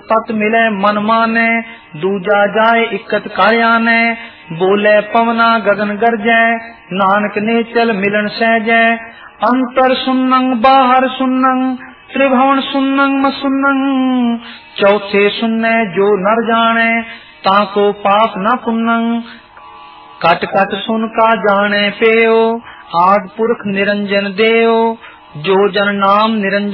तत मिले मन माने, दूजा जाए इकत कार्याने, बोले पवना गगन गरजै, नानक ने चल मिलन सहजै। अंतर सुन्नंग बाहर सुन्नंग, त्रिभुवन सुन्नंग म सुन्नंग, चौथे सुन्ने जो नर जाने, ताको पाप न पुन्नंग। कट कट सुन का जाने पेयो, आद पुरख निरंजन देयो, जो जन नाम निरंजन